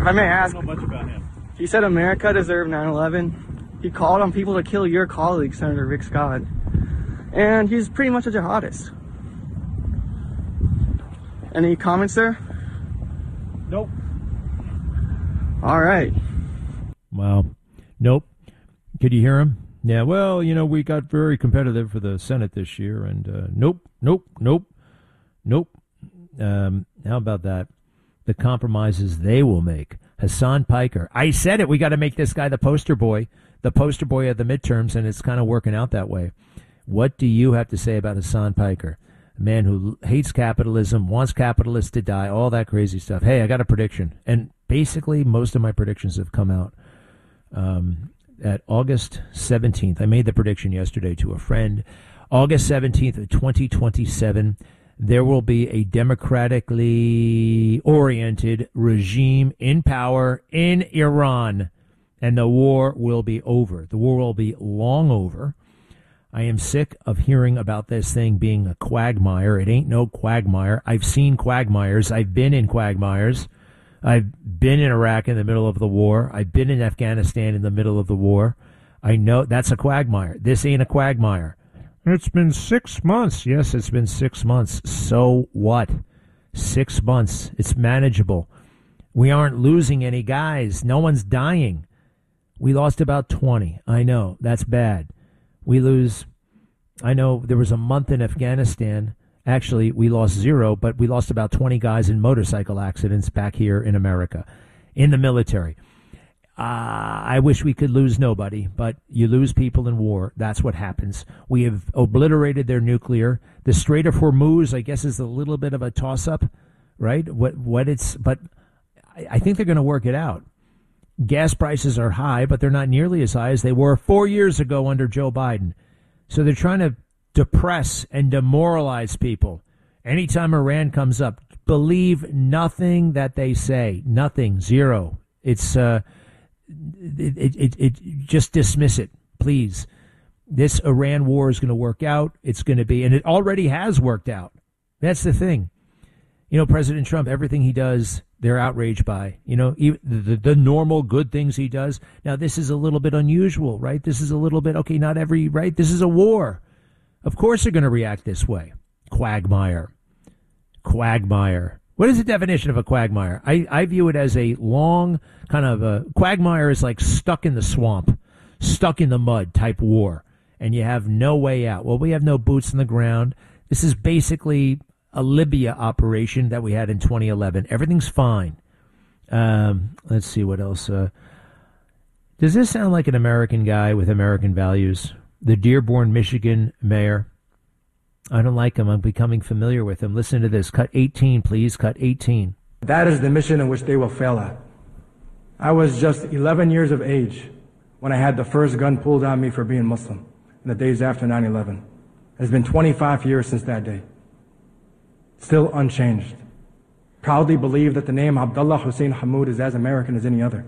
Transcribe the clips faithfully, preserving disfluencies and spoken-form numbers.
I may ask. I don't know much about him. He said America deserved nine eleven. He called on people to kill your colleague, Senator Rick Scott. And he's pretty much a jihadist. Any comments there? Nope. All right. Wow. Nope. Could you hear him? Yeah, well, you know, we got very competitive for the Senate this year, and uh, nope, nope, nope, nope. Um, how about that? The compromises they will make. Hassan Piker. I said it. We got to make this guy the poster boy, the poster boy of the midterms, and it's kind of working out that way. What do you have to say about Hassan Piker? A man who hates capitalism, wants capitalists to die, all that crazy stuff. Hey, I got a prediction. And basically, most of my predictions have come out. Um, at August seventeenth, I made the prediction yesterday to a friend. August seventeenth of twenty twenty-seven, there will be a democratically oriented regime in power in Iran, and the war will be over. The war will be long over. I am sick of hearing about this thing being a quagmire. It ain't no quagmire. I've seen quagmires. I've been in quagmires. I've been in Iraq in the middle of the war. I've been in Afghanistan in the middle of the war. I know that's a quagmire. This ain't a quagmire. It's been six months. Yes, it's been six months. So what? Six months. It's manageable. We aren't losing any guys. No one's dying. We lost about twenty. I know. That's bad. We lose. I know there was a month in Afghanistan. Actually, we lost zero, but we lost about twenty guys in motorcycle accidents back here in America, in the military. Uh, I wish we could lose nobody, but you lose people in war. That's what happens. We have obliterated their nuclear. The Strait of Hormuz, I guess, is a little bit of a toss-up, right? What what it's, but I, I think they're going to work it out. Gas prices are high, but they're not nearly as high as they were four years ago under Joe Biden. So they're trying to depress and demoralize people. Anytime Iran comes up, believe nothing that they say. Nothing. Zero. It's uh, it, it, it, it just dismiss it, please. This Iran war is going to work out. It's going to be, and it already has worked out. That's the thing. You know, President Trump, everything he does, they're outraged by. You know, even the, the normal good things he does. Now, this is a little bit unusual, right? This is a little bit, okay, not every, right? This is a war. Of course they're going to react this way. Quagmire. Quagmire. What is the definition of a quagmire? I, I view it as a long kind of a quagmire is like stuck in the swamp, stuck in the mud type war, and you have no way out. Well, we have no boots in the ground. This is basically a Libya operation that we had in twenty eleven. Everything's fine. Um, let's see what else. Uh, does this sound like an American guy with American values? The Dearborn, Michigan mayor. I don't like him. I'm becoming familiar with him. Listen to this. Cut eighteen, please. Cut eighteen. That is the mission in which they will fail at. I was just eleven years of age when I had the first gun pulled on me for being Muslim in the days after nine eleven. It has been twenty-five years since that day. Still unchanged. Proudly believe that the name Abdullah Hussein Hammoud is as American as any other.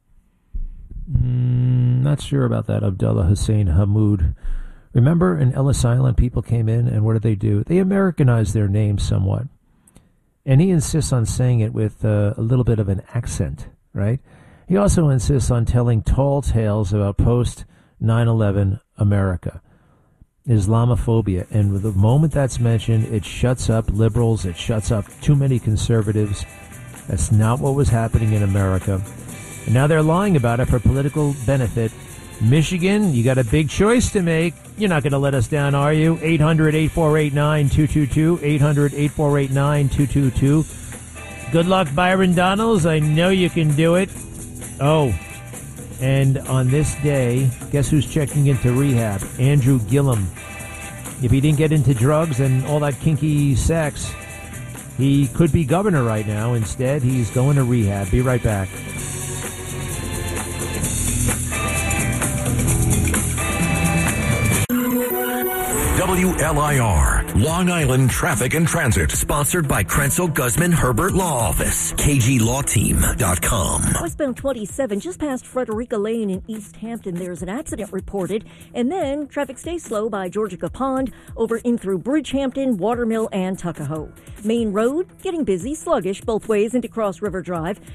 Mm, not sure about that, Abdullah Hussein Hammoud. Remember in Ellis Island, people came in, and what did they do? They Americanized their name somewhat. And he insists on saying it with uh, a little bit of an accent, right? He also insists on telling tall tales about post nine eleven America. Islamophobia. And the moment that's mentioned, it shuts up liberals. It shuts up too many conservatives. That's not what was happening in America. And now they're lying about it for political benefit. Michigan, you got a big choice to make. You're not going to let us down, are you? eight hundred, eight four eight, nine two two two. eight hundred, eight four eight, nine two two two. Good luck, Byron Donalds. I know you can do it. Oh, and on this day, guess who's checking into rehab? Andrew Gillum. If he didn't get into drugs and all that kinky sex, he could be governor right now. Instead, he's going to rehab. Be right back. W L I R, Long Island Traffic and Transit, sponsored by Krenzel Guzman Herbert Law Office, K G Law Team dot com. Westbound twenty-seven, just past Frederica Lane in East Hampton, there's an accident reported. And then traffic stays slow by Georgica Pond, over in through Bridgehampton, Watermill, and Tuckahoe. Main Road, getting busy, sluggish both ways into Cross River Drive.